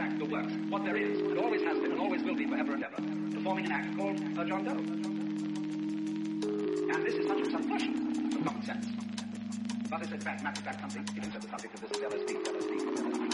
fact, the works, what there is, and always has been and always will be forever and ever, performing an act called John Doe. And this is such a subversion of common sense. But it's in fact, matter of fact, something, if you said the subject of this is LSD.